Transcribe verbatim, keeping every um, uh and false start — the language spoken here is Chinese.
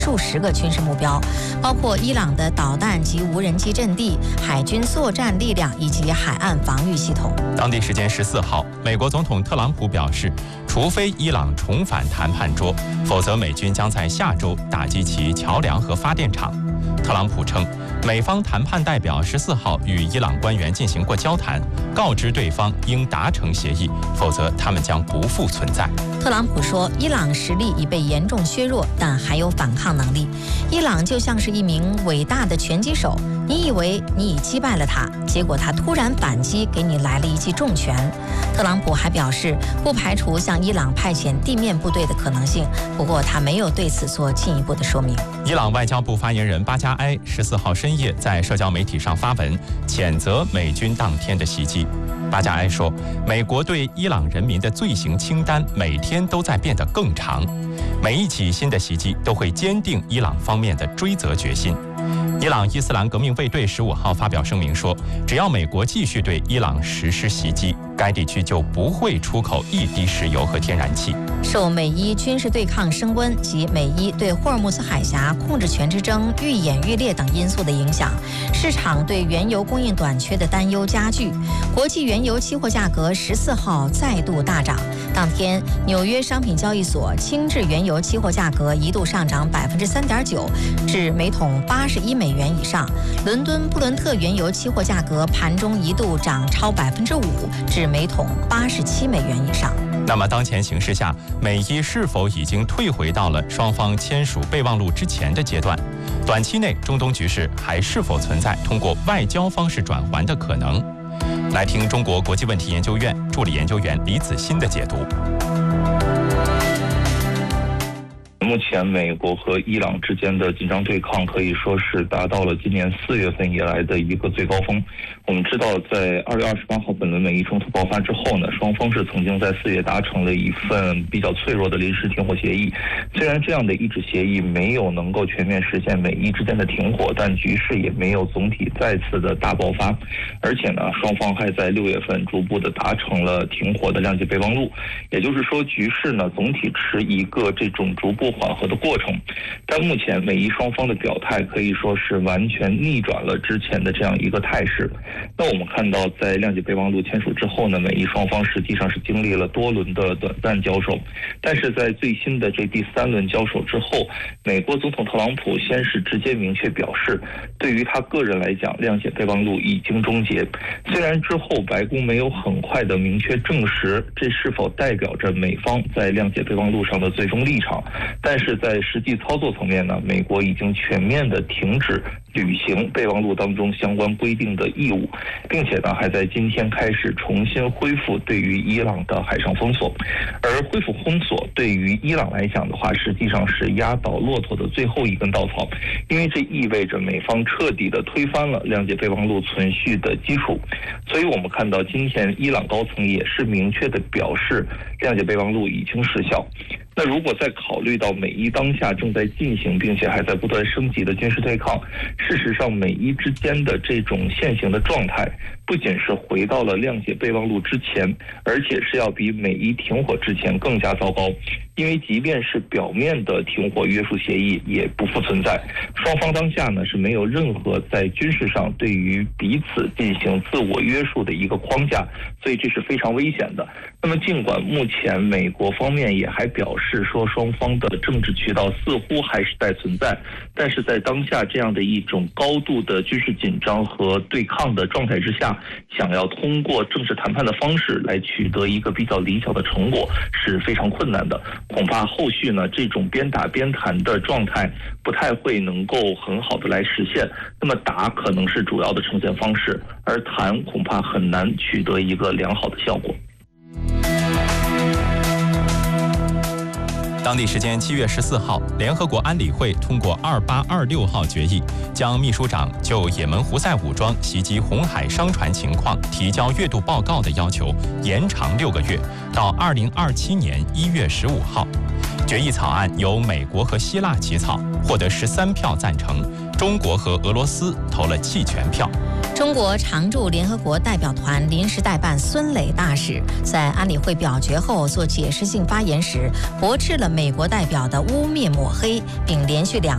数十个军事目标，包括伊朗的导弹及无人机阵地、海军作战力量以及海岸防御系统。 当地时间十四号，美国总统特朗普表示，除非伊朗重返谈判桌，否则美军将在下周打击其桥梁和发电厂。特朗普称，美方谈判代表十四号与伊朗官员进行过交谈，告知对方应达成协议，否则他们将不复存在。 特朗普说，伊朗实力已被严重削弱，但还有反抗能力。伊朗就像是一名伟大的拳击手，你以为你已击败了他，结果他突然反击，给你来了一记重拳。特朗普还表示，不排除向伊朗派遣地面部队的可能性，不过他没有对此做进一步的说明。 伊朗外交部发言人巴加埃十四号深夜在社交媒体上发文，谴责美军当天的袭击。巴加埃说，美国对伊朗人民的罪行清单每天都在变得更长，每一起新的袭击都会坚定伊朗方面的追责决心。伊朗伊斯兰革命卫队十五号发表声明说，只要美国继续对伊朗实施袭击，该地区就不会出口一滴石油和天然气。 受美伊军事对抗升温及美伊对霍尔木兹海峡控制权之争愈演愈烈等因素的影响，市场对原油供应短缺的担忧加剧，国际原油期货价格十四号再度大涨。当天，纽约商品交易所轻质原油期货价格一度上涨百分之三点九，至每桶八十一美元以上。伦敦布伦特原油期货价格盘中一度涨超百分之五，至每桶八十七美元以上。 那么当前形势下，美伊是否已经退回到了双方签署备忘录之前的阶段？短期内，中东局势还是否存在通过外交方式转圜的可能？来听中国国际问题研究院助理研究员李子欣的解读。 目前，美国和伊朗之间的紧张对抗可以说是达到了今年四月份以来的一个最高峰。我们知道，在二月二十八号本轮美伊冲突爆发之后呢，双方是曾经在四月达成了一份比较脆弱的临时停火协议。虽然这样的一纸协议没有能够全面实现美伊之间的停火，但局势也没有总体再次的大爆发。而且呢，双方还在六月份逐步的达成了停火的谅解备忘录。也就是说，局势呢总体持一个这种逐步缓和的过程，但目前美伊双方的表态可以说是完全逆转了之前的这样一个态势。那我们看到，在谅解备忘录签署之后呢，美伊双方实际上是经历了多轮的短暂交手，但是在最新的这第三轮交手之后，美国总统特朗普先是直接明确表示，对于他个人来讲，谅解备忘录已经终结。虽然之后白宫没有很快的明确证实这是否代表着美方在谅解备忘录上的最终立场，但是在实际操作层面呢，美国已经全面的停止履行备忘录当中相关规定的义务，并且呢还在今天开始重新恢复对于伊朗的海上封锁。而恢复封锁对于伊朗来讲的话，实际上是压倒骆驼的最后一根稻草，因为这意味着美方彻底的推翻了谅解备忘录存续的基础。所以我们看到今天伊朗高层也是明确的表示，谅解备忘录已经失效。那如果再考虑到美伊当下正在进行并且还在不断升级的军事对抗，事实上美伊之间的这种现行的状态不仅是回到了谅解备忘录之前，而且是要比美伊停火之前更加糟糕。因为即便是表面的停火约束协议也不复存在，双方当下呢是没有任何在军事上对于彼此进行自我约束的一个框架，所以这是非常危险的。那么尽管目前美国方面也还表示说双方的政治渠道似乎还是在存在，但是在当下这样的一种高度的军事紧张和对抗的状态之下，想要通过正式谈判的方式来取得一个比较理想的成果是非常困难的。恐怕后续呢这种边打边谈的状态不太会能够很好的来实现。那么打可能是主要的呈现方式，而谈恐怕很难取得一个良好的效果。 当地时间七月十四号，联合国安理会通过二八二六号决议，将秘书长就也门胡塞武装袭击红海商船情况提交月度报告的要求延长六个月，到二零二七年一月十五号。决议草案由美国和希腊起草，获得十三票赞成，中国和俄罗斯投了弃权票。 中国常驻联合国代表团临时代办孙磊大使在安理会表决后做解释性发言时，驳斥了美国代表的污蔑抹黑，并连续两